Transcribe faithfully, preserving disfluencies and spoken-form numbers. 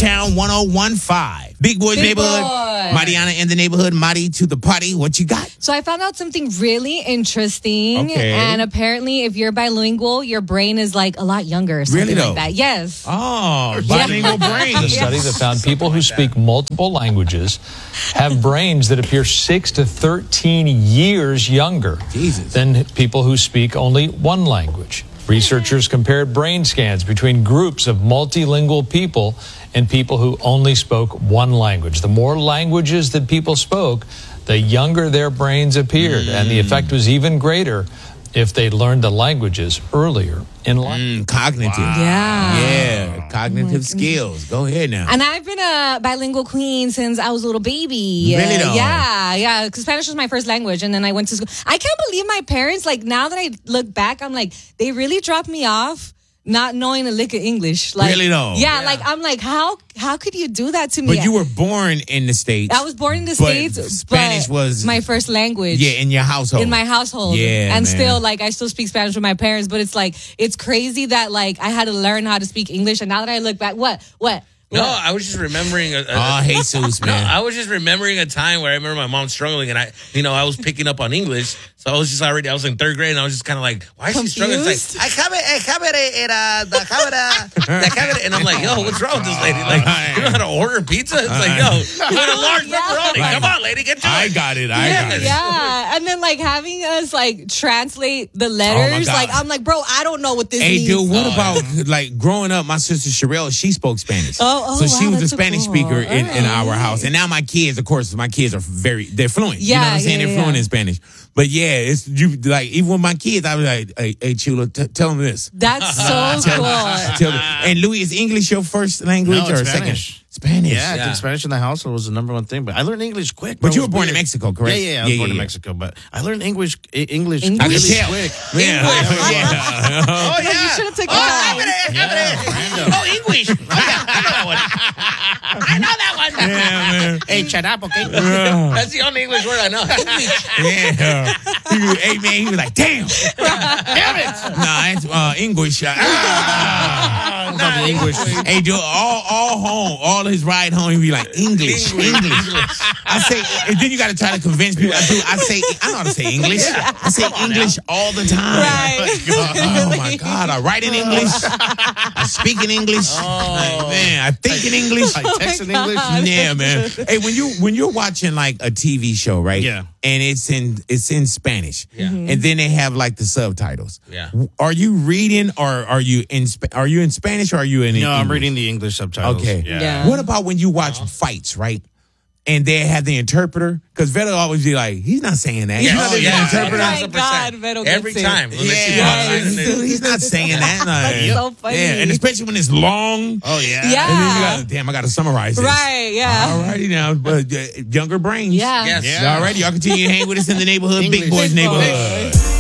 H-Town one oh one point five. Big Boy's Big neighborhood. Boy. Mariana in the neighborhood. Mari to the party. What you got? So I found out something really interesting. Okay. And apparently, if you're bilingual, your brain is like a lot younger. Or something Really, though? like that. Yes. Oh, bilingual brain. A study that found people who speak multiple languages have brains that appear six to thirteen years younger Jesus. than people who speak only one language. Researchers compared brain scans between groups of multilingual people and people who only spoke one language. The more languages that people spoke, the younger their brains appeared, mm. and the effect was even greater if they learned the languages earlier in life. Mm, cognitive. Wow. Yeah. Yeah, cognitive oh skills. Go ahead now. And I've been a bilingual queen since I was a little baby. Really though? Yeah, yeah. Because Spanish was my first language, and then I went to school. I can't believe my parents, like, now that I look back, I'm like, they really dropped me off not knowing a lick of English. Like, really though? Yeah, yeah, like, I'm like, how how could you do that to me? But you were born in the States. I was born in the but States. Spanish but was my first language. Yeah, in your household. In my household. Yeah, and man. still, like, I still speak Spanish with my parents, but it's like, it's crazy that, like, I had to learn how to speak English, and now that I look back, what? What? No, I was just remembering. A, a, oh, Jesus, man. No, I was just remembering a time where I remember my mom struggling, and I, you know, I was picking up on English, so I was just already, I was in third grade, and I was just kind of like, why is she struggling? It's like, I have it, I have it, era, the camera, the camera, and I'm like, yo, what's wrong with this lady? Like, you know how to order pizza? It's like, yo, you want a large pepperoni? Yeah. Come on, lady, get to it. I got it, I yeah. got it. Yeah, and then like having us like translate the letters, Oh like I'm like, bro, I don't know what this Hey, means. dude, what Oh, about like growing up? My sister Sherelle, she spoke Spanish. Oh, oh, so she wow, was a that's so Spanish cool. speaker in, in Alright. our house, and now my kids, of course, my kids are very they're fluent. you know Yeah, what I'm saying? yeah, they're yeah. fluent in Spanish. But yeah, it's you like even with my kids, I was like, hey, hey Chula, t- tell them this. That's so Tell cool. them, tell them. And Louis, is English your first language No, or it's second? Spanish. Spanish. Yeah, I Yeah. think Spanish in the household was the number one thing. But I learned English quick. But bro. you It were was born in weird. Mexico, correct? Yeah, yeah, I was Yeah, born yeah, in yeah. Mexico. But I learned English I- English, English? I can really tell. quick. Yeah. yeah. Oh, yeah. You should have taken Oh, that. yeah. Oh, English. Oh, yeah. I know that one. I know that one. Yeah, man. Hey, shut up, okay? Yeah. That's the only English word I know. English. Yeah. He was, hey, man, he was like, damn. Damn it. Nah, it's uh, English. Uh, ah. Nah, English. Hey, dude, all, all home, all his ride home, he be like, English, English. I say, and then you got to try to convince people. Dude, I say, I know how to say English. I say English all the time. Right. Oh, my God. I write in English. I speak in English. Like, man, I think in English. I text in English. Yeah, man. Hey, when you when you're watching like a T V show, right? Yeah. And it's in it's in Spanish. Yeah. Mhm. And then they have like the subtitles. Yeah. Are you reading or are you in Sp- are you in Spanish or are you in No, I'm English? reading the English subtitles. Okay. Yeah. Yeah. What about when you watch fights, right? And they have the interpreter? Because Vero always be like, he's not saying that. Yeah. You know, Oh, there's yeah. an interpreter. Oh, my one hundred percent. God, Vero gets Every it. time. When they see Yeah, one he's, line, he's not saying that. That's so funny. Yeah, and especially when it's long. Oh, yeah. Yeah. And then you gotta, damn, I got to summarize this. Right, yeah. All righty now, but uh, younger brains. Yeah. Yes. Yeah. All righty, y'all continue to hang with us in the neighborhood, Big English. Boys Big Boys. neighborhood.